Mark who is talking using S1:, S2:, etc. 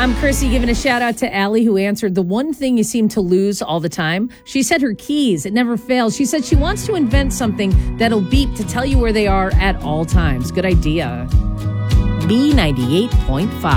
S1: I'm Chrissy, giving a shout out to Allie, who answered the one thing you seem to lose all the time. She said her keys. It never fails. She said she wants to invent something that'll beep to tell you where they are at all times. Good idea. B98.5.